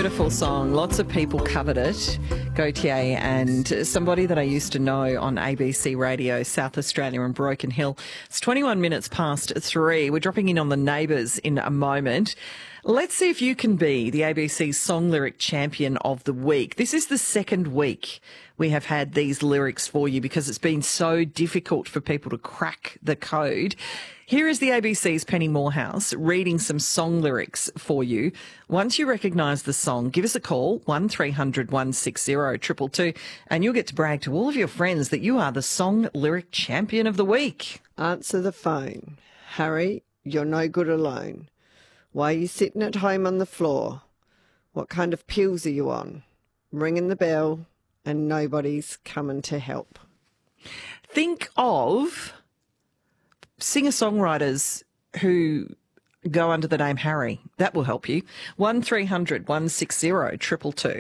beautiful song. Lots of people covered it. Gautier and somebody that I used to know on ABC Radio, South Australia and Broken Hill. It's 21 minutes past 3. We're dropping in on the Neighbours in a moment. Let's see if you can be the ABC Song Lyric Champion of the Week. This is the second week we have had these lyrics for you because it's been so difficult for people to crack the code. Here is the ABC's Penny Morehouse reading some song lyrics for you. Once you recognise the song, give us a call, 1300 160 222, and you'll get to brag to all of your friends that you are the Song Lyric Champion of the Week. Answer the phone. Harry, you're no good alone. Why are you sitting at home on the floor? What kind of pills are you on? Ringing the bell and nobody's coming to help. Think of singer-songwriters who go under the name Harry. That will help you. 1300 160 222.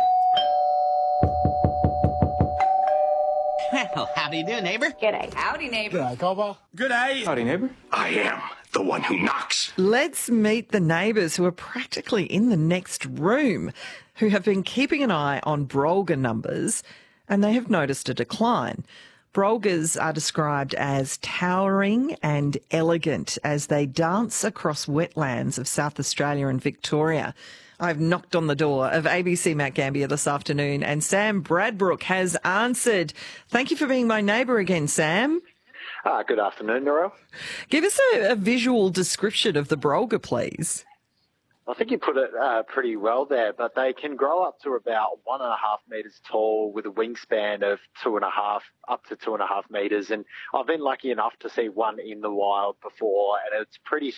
Well, how do you do, neighbour? G'day. Howdy, neighbour. G'day, Copper. G'day. Howdy, neighbour. I am the one who knocks. Let's meet the neighbours who are practically in the next room, who have been keeping an eye on Brolga numbers, and they have noticed a decline. Brolgas are described as towering and elegant as they dance across wetlands of South Australia and Victoria. I've knocked on the door of ABC Matt Gambia this afternoon, and Sam Bradbrook has answered. Thank you for being my neighbour again, Sam. Good afternoon, Nora. Give us a visual description of the Brolga, please. I think you put it pretty well there, but they can grow up to about 1.5 metres tall with a wingspan of 2.5 up to 2.5 metres. And I've been lucky enough to see one in the wild before, and it's pretty